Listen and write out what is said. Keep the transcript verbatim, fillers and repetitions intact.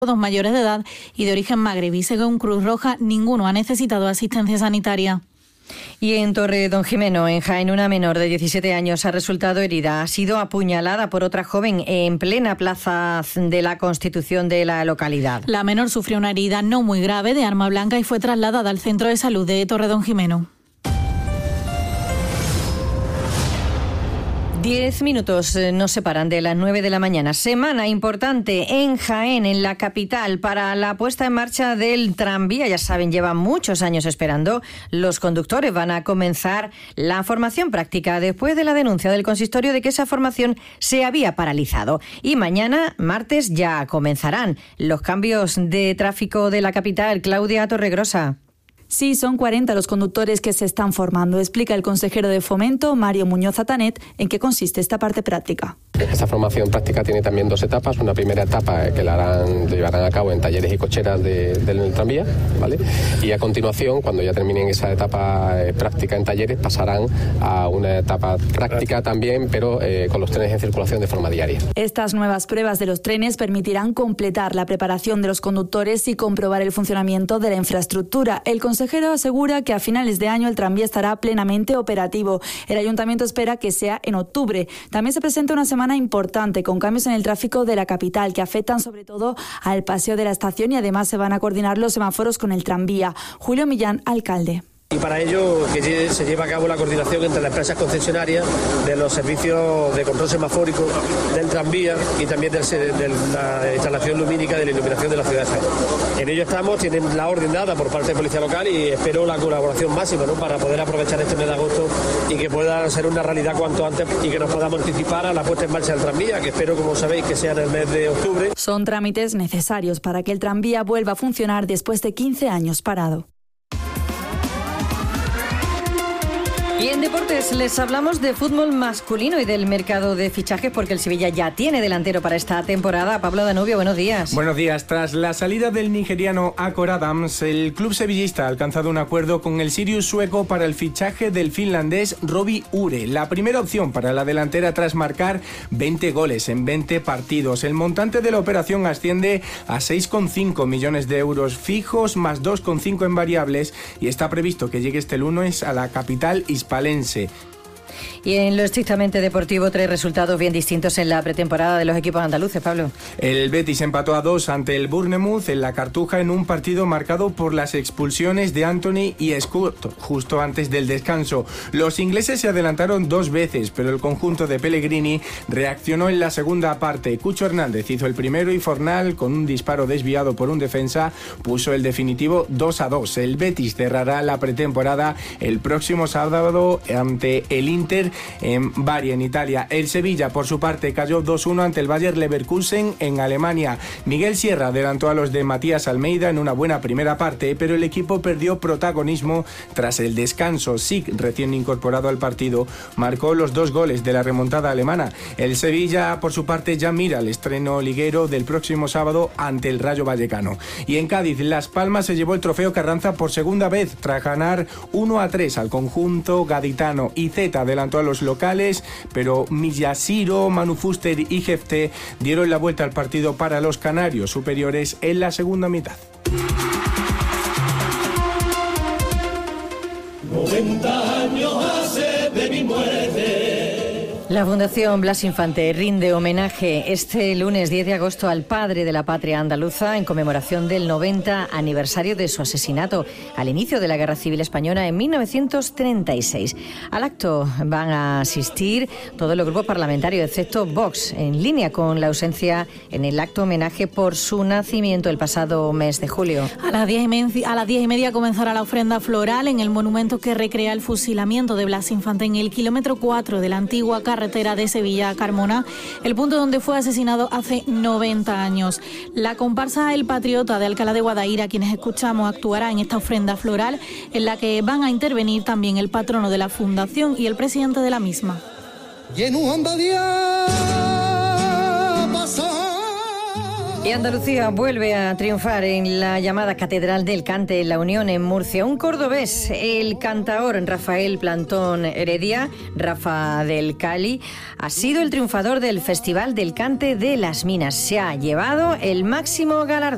Todos mayores de edad y de origen magrebí. Según Cruz Roja, ninguno ha necesitado asistencia sanitaria. Y en Torredonjimeno, en Jaén, una menor de diecisiete años ha resultado herida. Ha sido apuñalada por otra joven en plena plaza de la Constitución de la localidad. La menor sufrió una herida no muy grave de arma blanca y fue trasladada al centro de salud de Torredonjimeno. Diez minutos nos separan de las nueve de la mañana. Semana importante en Jaén, en la capital, para la puesta en marcha del tranvía. Ya saben, llevan muchos años esperando. Los conductores van a comenzar la formación práctica después de la denuncia del consistorio de que esa formación se había paralizado. Y mañana, martes, ya comenzarán los cambios de tráfico de la capital. Claudia Torregrosa. Sí, son cuarenta los conductores que se están formando. Explica el consejero de Fomento, Mario Muñoz Atanet, en qué consiste esta parte práctica. Esta formación práctica tiene también dos etapas. Una primera etapa que la harán, llevarán a cabo en talleres y cocheras de, del tranvía, ¿vale? Y a continuación, cuando ya terminen esa etapa eh, práctica en talleres, pasarán a una etapa práctica también, pero eh, con los trenes en circulación de forma diaria. Estas nuevas pruebas de los trenes permitirán completar la preparación de los conductores y comprobar el funcionamiento de la infraestructura. El consejero El consejero asegura que a finales de año el tranvía estará plenamente operativo. El ayuntamiento espera que sea en octubre. También se presenta una semana importante con cambios en el tráfico de la capital que afectan sobre todo al paseo de la estación y además se van a coordinar los semáforos con el tranvía. Julio Millán, alcalde. Y para ello que se lleva a cabo la coordinación entre las empresas concesionarias de los servicios de control semafórico del tranvía y también del, de la instalación lumínica de la iluminación de la ciudad de Jaén. En ello estamos, tienen la orden dada por parte de Policía Local y espero la colaboración máxima, ¿no?, para poder aprovechar este mes de agosto y que pueda ser una realidad cuanto antes y que nos podamos anticipar a la puesta en marcha del tranvía, que espero, como sabéis, que sea en el mes de octubre. Son trámites necesarios para que el tranvía vuelva a funcionar después de quince años parado. Y en deportes les hablamos de fútbol masculino y del mercado de fichajes porque el Sevilla ya tiene delantero para esta temporada. Pablo Danubio, buenos días. Buenos días. Tras la salida del nigeriano Akor Adams, el club sevillista ha alcanzado un acuerdo con el Sirius sueco para el fichaje del finlandés Robbie Ure, la primera opción para la delantera tras marcar veinte goles en veinte partidos. El montante de la operación asciende a seis coma cinco millones de euros fijos más dos coma cinco en variables y está previsto que llegue este lunes a la capital hispalense. Y en lo estrictamente deportivo, tres resultados bien distintos en la pretemporada de los equipos andaluces, Pablo. El Betis empató a dos ante el Bournemouth en la Cartuja en un partido marcado por las expulsiones de Anthony y Scott justo antes del descanso. Los ingleses se adelantaron dos veces, pero el conjunto de Pellegrini reaccionó en la segunda parte. Cucho Hernández hizo el primero y Fornal, con un disparo desviado por un defensa, puso el definitivo dos a dos. El Betis cerrará la pretemporada el próximo sábado ante el Inter en Bari, en Italia. El Sevilla, por su parte, cayó dos uno ante el Bayer Leverkusen en Alemania. Miguel Sierra adelantó a los de Matías Almeida en una buena primera parte, pero el equipo perdió protagonismo tras el descanso. Sig, recién incorporado al partido, marcó los dos goles de la remontada alemana. El Sevilla, por su parte, ya mira el estreno liguero del próximo sábado ante el Rayo Vallecano. Y en Cádiz, Las Palmas se llevó el trofeo Carranza por segunda vez tras ganar uno a tres al conjunto gaditano. Y Z adelantó a los locales, pero Millasiro, Manu Fuster y Jefte dieron la vuelta al partido para los canarios superiores en la segunda mitad. noventa años hace de mi muerte. La Fundación Blas Infante rinde homenaje este lunes diez de agosto al padre de la patria andaluza en conmemoración del noventa aniversario de su asesinato al inicio de la Guerra Civil Española en mil novecientos treinta y seis. Al acto van a asistir todos los grupos parlamentarios, excepto Vox, en línea con la ausencia en el acto homenaje por su nacimiento el pasado mes de julio. A las diez y media, a las diez y media comenzará la ofrenda floral en el monumento que recrea el fusilamiento de Blas Infante en el kilómetro cuatro de la antigua carretera carretera de Sevilla a Carmona, el punto donde fue asesinado hace noventa años. La comparsa El Patriota de Alcalá de Guadaira, quienes escuchamos, actuará en esta ofrenda floral en la que van a intervenir también el patrono de la fundación y el presidente de la misma. Y Andalucía vuelve a triunfar en la llamada Catedral del Cante en La Unión, en Murcia. Un cordobés, el cantaor Rafael Plantón Heredia, Rafa del Cali, ha sido el triunfador del Festival del Cante de las Minas. Se ha llevado el máximo galardón.